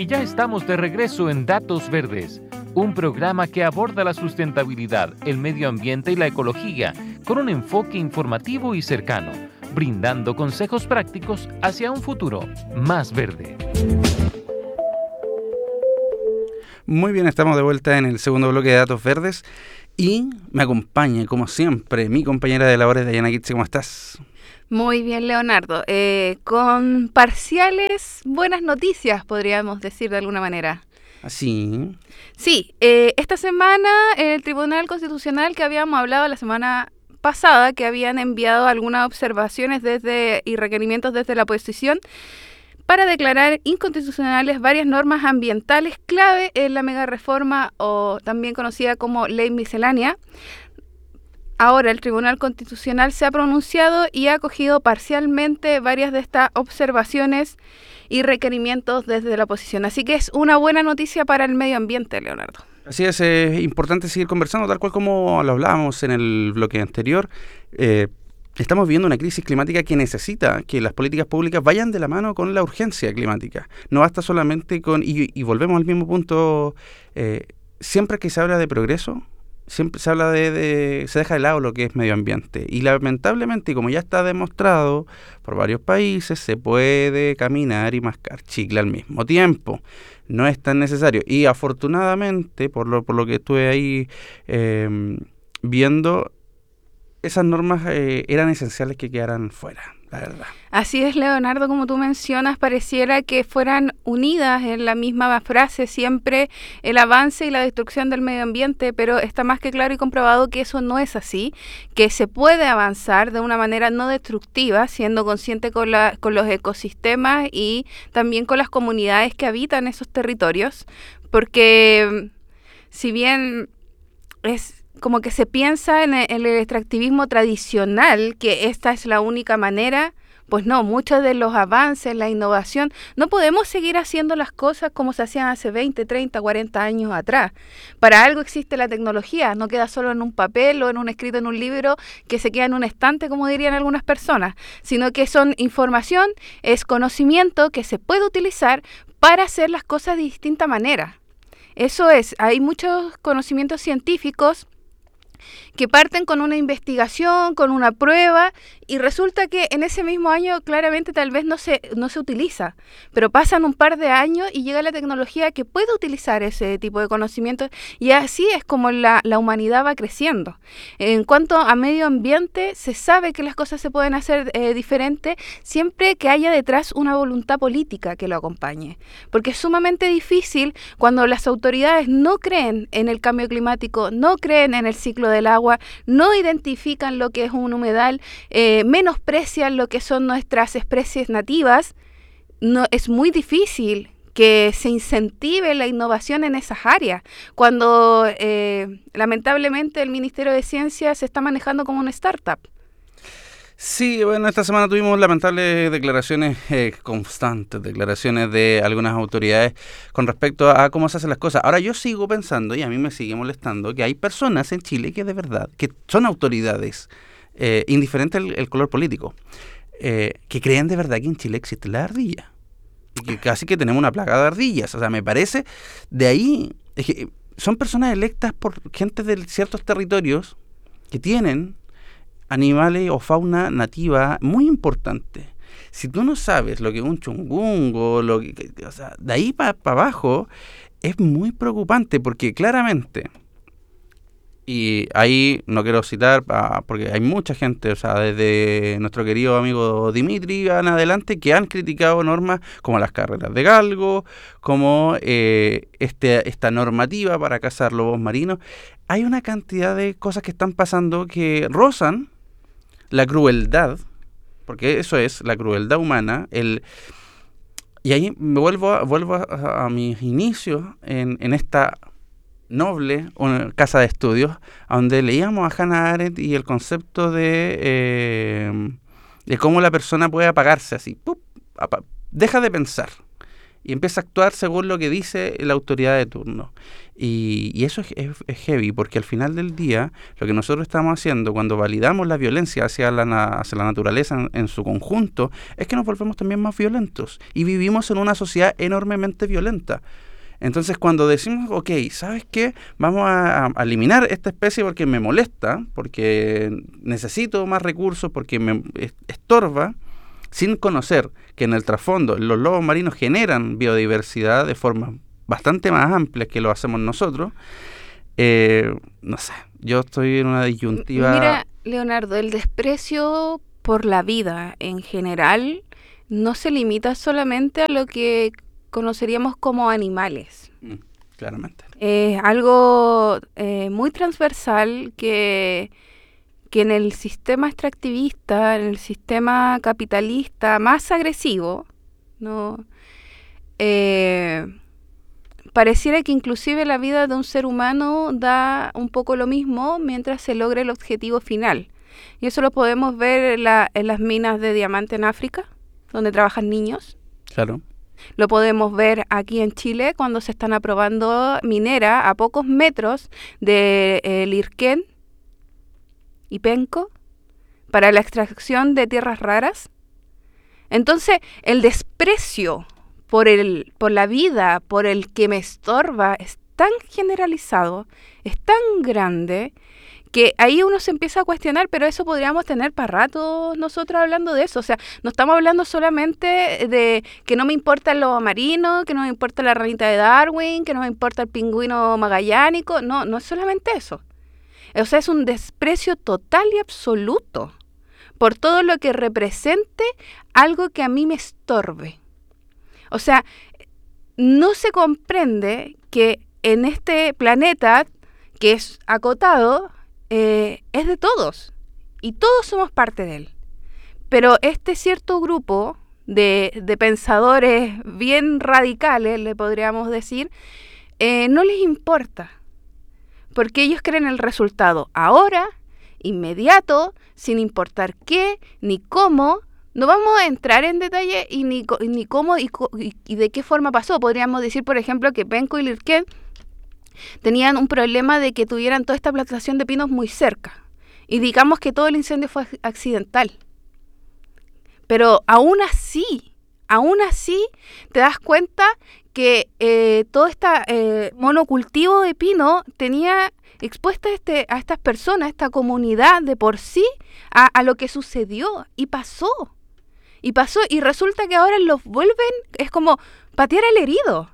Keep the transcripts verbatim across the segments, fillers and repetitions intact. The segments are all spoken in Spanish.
ya estamos de regreso en Datos Verdes, un programa que aborda la sustentabilidad, el medio ambiente y la ecología con un enfoque informativo y cercano, brindando consejos prácticos hacia un futuro más verde. Muy bien, estamos de vuelta en el segundo bloque de Datos Verdes y me acompaña, como siempre, mi compañera de labores, Dayana Kitze. ¿Cómo estás? Muy bien, Leonardo. Eh, con parciales buenas noticias, podríamos decir de alguna manera. ¿Así? Sí, eh, esta semana el Tribunal Constitucional, que habíamos hablado la semana pasada, que habían enviado algunas observaciones desde y requerimientos desde la oposición para declarar inconstitucionales varias normas ambientales clave en la megareforma, o también conocida como Ley Miscelánea. Ahora el Tribunal Constitucional se ha pronunciado y ha acogido parcialmente varias de estas observaciones y requerimientos desde la oposición. Así que es una buena noticia para el medio ambiente, Leonardo. Así es, es importante seguir conversando, tal cual como lo hablábamos en el bloque anterior. Eh, estamos viviendo una crisis climática que necesita que las políticas públicas vayan de la mano con la urgencia climática. No basta solamente con... Y, y volvemos al mismo punto, eh, siempre que se habla de progreso, siempre se habla de, de, se deja de lado lo que es medio ambiente. Y lamentablemente, como ya está demostrado por varios países, se puede caminar y mascar chicle al mismo tiempo. No es tan necesario. Y afortunadamente, por lo, por lo que estuve ahí eh, viendo, esas normas eh, eran esenciales que quedaran fuera, la verdad. Así es, Leonardo, como tú mencionas, pareciera que fueran unidas en la misma frase siempre el avance y la destrucción del medio ambiente, pero está más que claro y comprobado que eso no es así, que se puede avanzar de una manera no destructiva, siendo consciente con, la, con los ecosistemas y también con las comunidades que habitan esos territorios, porque si bien es como que se piensa en el, en el extractivismo tradicional, que esta es la única manera, pues no, muchos de los avances, la innovación, no podemos seguir haciendo las cosas como se hacían hace veinte, treinta, cuarenta años atrás. Para algo existe la tecnología, no queda solo en un papel o en un escrito en un libro que se queda en un estante, como dirían algunas personas, sino que son información, es conocimiento que se puede utilizar para hacer las cosas de distinta manera. Eso es, hay muchos conocimientos científicos que parten con una investigación, con una prueba, y resulta que en ese mismo año claramente tal vez no se, no se utiliza, pero pasan un par de años y llega la tecnología que puede utilizar ese tipo de conocimientos, y así es como la, la humanidad va creciendo. En cuanto a medio ambiente, se sabe que las cosas se pueden hacer eh, diferentes siempre que haya detrás una voluntad política que lo acompañe, porque es sumamente difícil cuando las autoridades no creen en el cambio climático, no creen en el ciclo del agua, no identifican lo que es un humedal, eh, menosprecian lo que son nuestras especies nativas. No, es muy difícil que se incentive la innovación en esas áreas, cuando eh, lamentablemente el Ministerio de Ciencia se está manejando como una startup. Sí, bueno, esta semana tuvimos lamentables declaraciones, eh, constantes declaraciones de algunas autoridades con respecto a cómo se hacen las cosas. Ahora yo sigo pensando, y a mí me sigue molestando, que hay personas en Chile que de verdad, que son autoridades, eh, indiferente el, el color político, eh, que creen de verdad que en Chile existe la ardilla. Y que casi que tenemos una plaga de ardillas. O sea, me parece, de ahí, es que son personas electas por gente de ciertos territorios que tienen animales o fauna nativa muy importante. Si tú no sabes lo que es un chungungo, lo que, o sea, de ahí para pa abajo, es muy preocupante, porque claramente, y ahí no quiero citar, pa, porque hay mucha gente, o sea, desde nuestro querido amigo Dimitri en adelante, que han criticado normas como las carreras de galgo, como eh, este, esta normativa para cazar lobos marinos. Hay una cantidad de cosas que están pasando que rozan la crueldad, porque eso es la crueldad humana. El y ahí me vuelvo a, vuelvo a, a mis inicios en, en esta noble casa de estudios, donde leíamos a Hannah Arendt y el concepto de eh, de cómo la persona puede apagarse así, ¡pup! Apa- deja de pensar y empieza a actuar según lo que dice la autoridad de turno. Y, y eso es, es, es heavy, porque al final del día, lo que nosotros estamos haciendo cuando validamos la violencia hacia la, hacia la naturaleza en, en su conjunto, es que nos volvemos también más violentos. Y vivimos en una sociedad enormemente violenta. Entonces, cuando decimos, ok, ¿sabes qué? Vamos a, a eliminar esta especie porque me molesta, porque necesito más recursos, porque me estorba, sin conocer que en el trasfondo los lobos marinos generan biodiversidad de formas bastante más amplias que lo hacemos nosotros, eh, no sé, yo estoy en una disyuntiva. Mira, Leonardo, el desprecio por la vida en general no se limita solamente a lo que conoceríamos como animales. Mm, claramente. Es eh, algo eh, muy transversal que, que en el sistema extractivista, en el sistema capitalista más agresivo, ¿no? Eh, pareciera que inclusive la vida de un ser humano da un poco lo mismo mientras se logre el objetivo final. Y eso lo podemos ver en, la, en las minas de diamante en África, donde trabajan niños. Claro. Lo podemos ver aquí en Chile cuando se están aprobando minera a pocos metros de eh, Lirquén y Penco para la extracción de tierras raras. Entonces, el desprecio por el, por la vida, por el que me estorba, es tan generalizado, es tan grande, que ahí uno se empieza a cuestionar, pero eso podríamos tener para rato nosotros hablando de eso. O sea, no estamos hablando solamente de que no me importa el lobo marino, que no me importa la ranita de Darwin, que no me importa el pingüino magallánico. No, no es solamente eso. O sea, es un desprecio total y absoluto por todo lo que represente algo que a mí me estorbe. O sea, no se comprende que en este planeta, que es acotado, eh, es de todos. Y todos somos parte de él. Pero este cierto grupo de, de pensadores bien radicales, le podríamos decir, eh, no les importa. Porque ellos creen el resultado ahora, inmediato, sin importar qué, ni cómo. No vamos a entrar en detalle y ni, ni cómo y, y, y de qué forma pasó. Podríamos decir, por ejemplo, que Penco y Lirquén tenían un problema de que tuvieran toda esta plantación de pinos muy cerca. Y digamos que todo el incendio fue accidental. Pero aún así, aún así, te das cuenta que eh, todo este eh, monocultivo de pino tenía expuesta a, este, a estas personas, a esta comunidad de por sí, a, a lo que sucedió y pasó. Y pasó, y resulta que ahora los vuelven, es como patear al herido.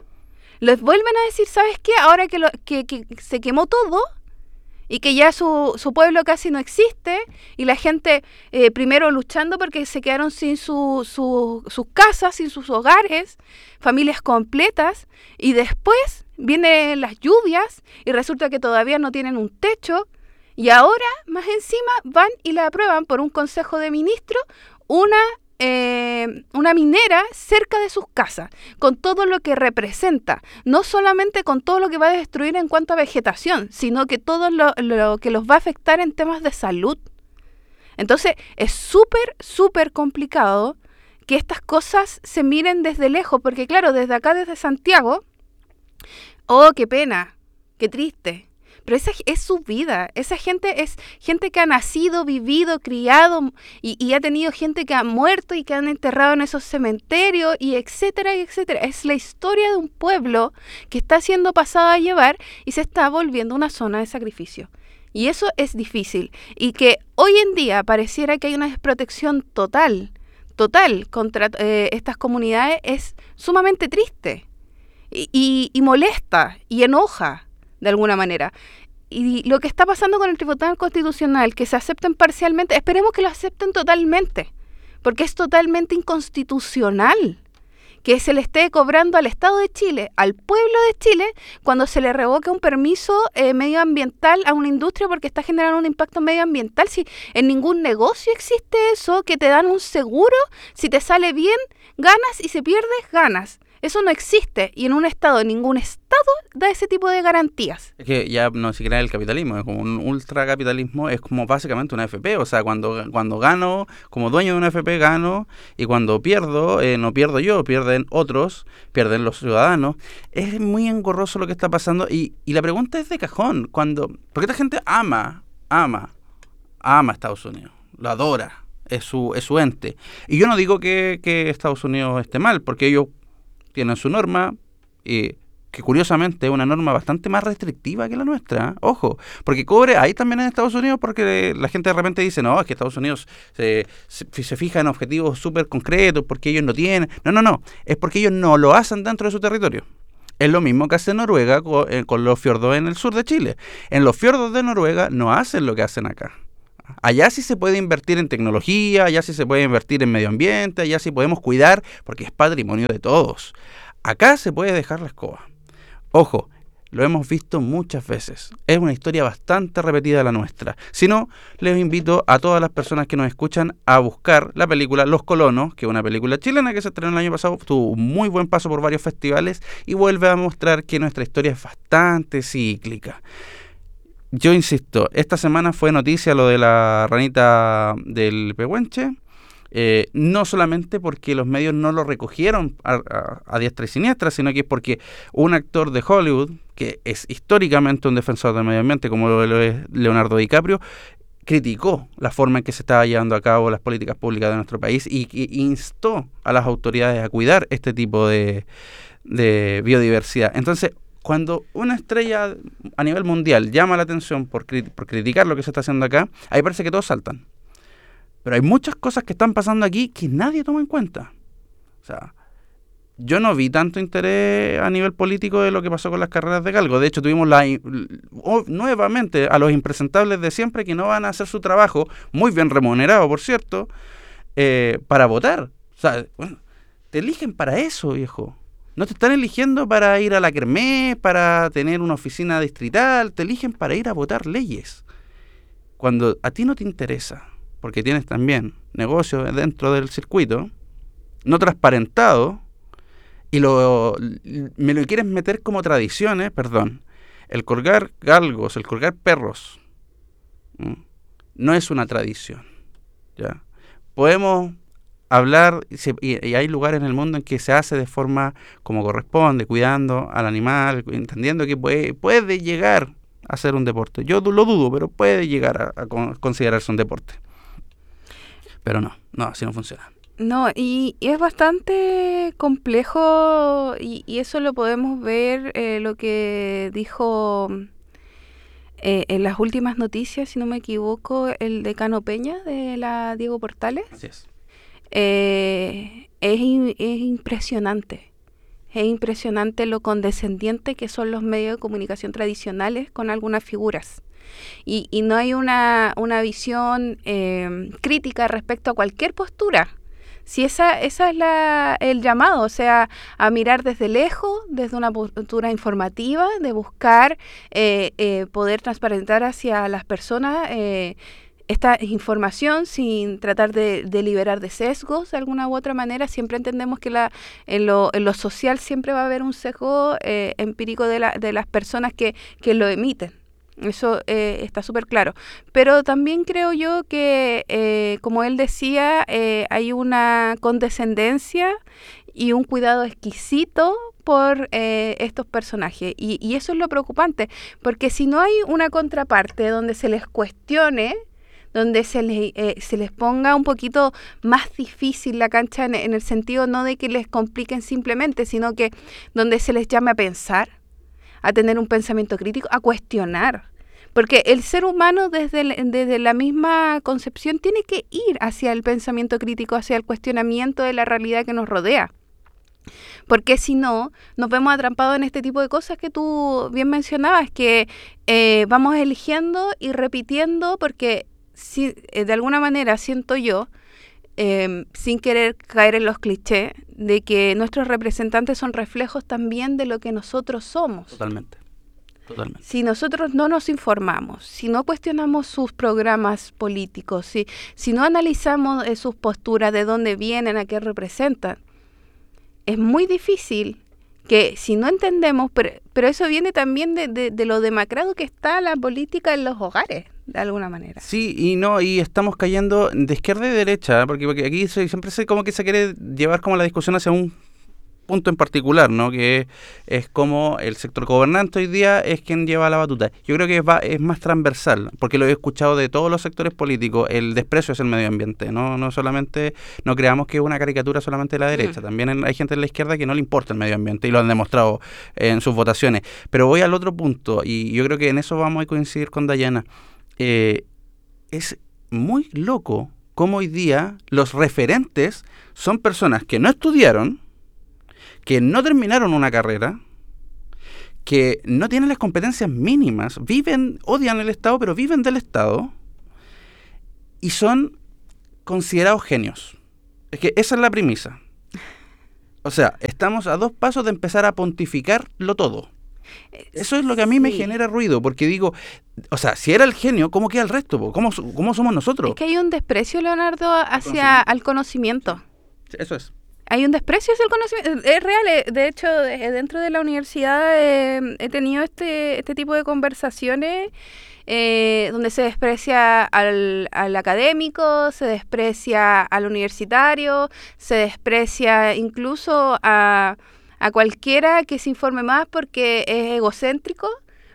Les vuelven a decir, ¿sabes qué? Ahora que, lo, que, que se quemó todo y que ya su, su pueblo casi no existe y la gente eh, primero luchando porque se quedaron sin su, su, sus casas, sin sus hogares, familias completas, y después vienen las lluvias y resulta que todavía no tienen un techo, y ahora más encima van y le aprueban por un consejo de ministros una, eh, una minera cerca de sus casas, con todo lo que representa, no solamente con todo lo que va a destruir en cuanto a vegetación, sino que todo lo, lo que los va a afectar en temas de salud. Entonces es súper, súper complicado que estas cosas se miren desde lejos, porque claro, desde acá, desde Santiago, oh, qué pena, qué triste. Pero esa es su vida, esa gente es gente que ha nacido, vivido, criado y, y ha tenido gente que ha muerto y que han enterrado en esos cementerios y etcétera, y etcétera. Es la historia de un pueblo que está siendo pasado a llevar y se está volviendo una zona de sacrificio. Y eso es difícil. Y que hoy en día pareciera que hay una desprotección total, total contra eh, estas comunidades es sumamente triste y, y, y molesta y enoja de alguna manera. Y lo que está pasando con el Tribunal Constitucional, que se acepten parcialmente, esperemos que lo acepten totalmente, porque es totalmente inconstitucional que se le esté cobrando al Estado de Chile, al pueblo de Chile, cuando se le revoca un permiso eh, medioambiental a una industria porque está generando un impacto medioambiental. Si en ningún negocio existe eso, que te dan un seguro, si te sale bien, ganas, y si pierdes, ganas. Eso no existe, y en un Estado, ningún Estado da ese tipo de garantías. Es que ya no siquiera es el capitalismo, es como un ultracapitalismo, es como básicamente una F P, o sea, cuando, cuando gano, como dueño de una F P gano, y cuando pierdo, eh, no pierdo yo, pierden otros, pierden los ciudadanos. Es muy engorroso lo que está pasando, y, y la pregunta es de cajón, cuando, porque esta gente ama, ama, ama a Estados Unidos, lo adora, es su, es su ente. Y yo no digo que, que Estados Unidos esté mal, porque ellos tienen su norma, eh, que curiosamente es una norma bastante más restrictiva que la nuestra, ¿eh? Ojo, porque cobre hay también en Estados Unidos, porque la gente de repente dice, no, es que Estados Unidos se, se, se fija en objetivos súper concretos, porque ellos no tienen, no, no, no, es porque ellos no lo hacen dentro de su territorio. Es lo mismo que hace Noruega con, eh, con los fiordos en el sur de Chile. En los fiordos de Noruega no hacen lo que hacen acá. Allá sí se puede invertir en tecnología, allá sí se puede invertir en medio ambiente, allá sí podemos cuidar porque es patrimonio de todos. Acá se puede dejar la escoba. Ojo, lo hemos visto muchas veces. Es una historia bastante repetida la nuestra. Si no, les invito a todas las personas que nos escuchan a buscar la película Los Colonos, que es una película chilena que se estrenó el año pasado, tuvo un muy buen paso por varios festivales y vuelve a mostrar que nuestra historia es bastante cíclica. Yo insisto, esta semana fue noticia lo de la ranita del Pehuenche, eh, no solamente porque los medios no lo recogieron a, a, a diestra y siniestra, sino que es porque un actor de Hollywood, que es históricamente un defensor del medio ambiente, como lo es Leonardo DiCaprio, criticó la forma en que se estaba llevando a cabo las políticas públicas de nuestro país y, y instó a las autoridades a cuidar este tipo de, de biodiversidad. Entonces, cuando una estrella a nivel mundial llama la atención por, crit- por criticar lo que se está haciendo acá, ahí parece que todos saltan. Pero hay muchas cosas que están pasando aquí que nadie toma en cuenta. O sea, yo no vi tanto interés a nivel político de lo que pasó con las carreras de galgo. De hecho, tuvimos la, oh, nuevamente a los impresentables de siempre que no van a hacer su trabajo, muy bien remunerado, por cierto, eh, para votar. O sea, bueno, te eligen para eso, viejo. No te están eligiendo para ir a la kermés, para tener una oficina distrital, te eligen para ir a votar leyes. Cuando a ti no te interesa, porque tienes también negocios dentro del circuito, no transparentado, y lo, me lo quieres meter como tradiciones, perdón, el colgar galgos, el colgar perros, ¿m? no es una tradición, ¿ya? Podemos hablar, y, y hay lugares en el mundo en que se hace de forma como corresponde, cuidando al animal, entendiendo que puede, puede llegar a ser un deporte. Yo lo dudo, pero puede llegar a, a considerarse un deporte. Pero no, no, así no funciona. No, y, y es bastante complejo, y, y eso lo podemos ver, eh, lo que dijo eh, en las últimas noticias, si no me equivoco, el decano Peña de la Diego Portales. Así es. Eh, es, es impresionante, es impresionante lo condescendiente que son los medios de comunicación tradicionales con algunas figuras. Y, y no hay una, una visión eh, crítica respecto a cualquier postura. Si esa, esa es la, el llamado, o sea, a mirar desde lejos, desde una postura informativa, de buscar eh, eh, poder transparentar hacia las personas eh, esta información sin tratar de, de liberar de sesgos de alguna u otra manera. Siempre entendemos que la, en, lo, en lo social siempre va a haber un sesgo eh, empírico de, la, de las personas que, que lo emiten. Eso eh, está súper claro. Pero también creo yo que, eh, como él decía, eh, hay una condescendencia y un cuidado exquisito por eh, estos personajes. Y, y eso es lo preocupante, porque si no hay una contraparte donde se les cuestione, donde se les, eh, se les ponga un poquito más difícil la cancha en, en el sentido no de que les compliquen simplemente, sino que donde se les llame a pensar, a tener un pensamiento crítico, a cuestionar. Porque el ser humano desde, el, desde la misma concepción tiene que ir hacia el pensamiento crítico, hacia el cuestionamiento de la realidad que nos rodea. Porque si no, nos vemos atrapados en este tipo de cosas que tú bien mencionabas, que eh, vamos eligiendo y repitiendo, porque si, eh, de alguna manera siento yo, eh, sin querer caer en los clichés, de que nuestros representantes son reflejos también de lo que nosotros somos. Totalmente. Totalmente. Si nosotros no nos informamos, si no cuestionamos sus programas políticos, si, si no analizamos eh, sus posturas, de dónde vienen, a qué representan, es muy difícil que si no entendemos, pero, pero eso viene también de, de, de lo demacrado que está la política en los hogares, de alguna manera. Sí, y no, y estamos cayendo de izquierda y derecha, porque, porque aquí se, siempre se como que se quiere llevar como la discusión hacia un punto en particular, ¿no? Que es, es como el sector gobernante hoy día es quien lleva la batuta. Yo creo que es, va, es más transversal, porque lo he escuchado de todos los sectores políticos, el desprecio hacia el medio ambiente, no no solamente, no creamos que es una caricatura solamente de la derecha, mm. también hay gente en la izquierda que no le importa el medio ambiente y lo han demostrado en sus votaciones. Pero voy al otro punto, y yo creo que en eso vamos a coincidir con Dayana. Eh, es muy loco cómo hoy día los referentes son personas que no estudiaron, que no terminaron una carrera, que no tienen las competencias mínimas, viven, odian el Estado, pero viven del Estado, y son considerados genios. Es que esa es la premisa. O sea, estamos a dos pasos de empezar a pontificarlo todo. Eso es lo que a mí sí. me genera ruido, porque digo, o sea, si era el genio, ¿cómo queda el resto? ¿Cómo, cómo somos nosotros? Es que hay un desprecio, Leonardo, hacia al conocimiento. Sí, eso es. Hay un desprecio hacia el conocimiento, es real. De hecho, dentro de la universidad eh, he tenido este este tipo de conversaciones eh, donde se desprecia al, al académico, se desprecia al universitario, se desprecia incluso a, a cualquiera que se informe más porque es egocéntrico,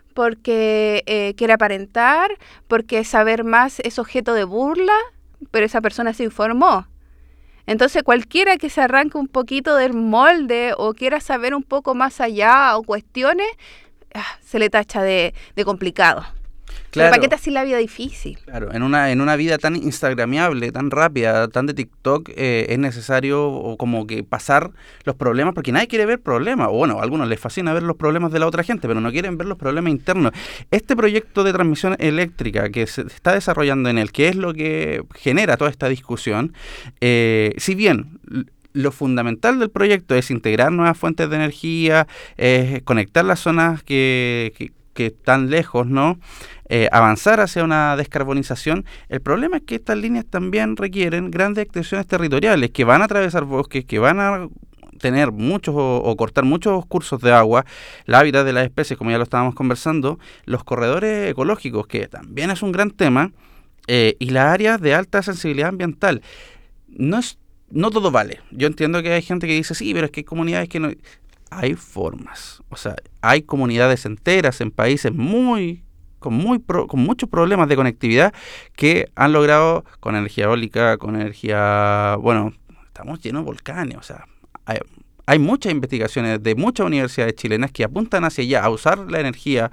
porque eh, quiere aparentar, porque saber más es objeto de burla, pero esa persona se informó. Entonces cualquiera que se arranque un poquito del molde o quiera saber un poco más allá o cuestiones, ah, se le tacha de, de complicado. Claro. Pero ¿para qué te hace la vida difícil? Claro, en una en una vida tan instagramiable, tan rápida, tan de TikTok, eh, es necesario como que pasar los problemas, porque nadie quiere ver problemas, o bueno, a algunos les fascina ver los problemas de la otra gente, pero no quieren ver los problemas internos. Este proyecto de transmisión eléctrica que se está desarrollando en él, que es lo que genera toda esta discusión, eh, si bien lo fundamental del proyecto es integrar nuevas fuentes de energía, es conectar las zonas que, que, que están lejos, ¿no? Eh, avanzar hacia una descarbonización, el problema es que estas líneas también requieren grandes extensiones territoriales que van a atravesar bosques, que van a tener muchos o, o cortar muchos cursos de agua, el hábitat de las especies, como ya lo estábamos conversando, los corredores ecológicos, que también es un gran tema, eh, y las áreas de alta sensibilidad ambiental. No es, no todo vale. Yo entiendo que hay gente que dice, sí, pero es que hay comunidades que no... Hay formas, o sea, hay comunidades enteras en países muy... Con, muy pro, con muchos problemas de conectividad que han logrado con energía eólica, con energía, bueno, estamos llenos de volcanes, o sea, hay, hay muchas investigaciones de muchas universidades chilenas que apuntan hacia allá, a usar la energía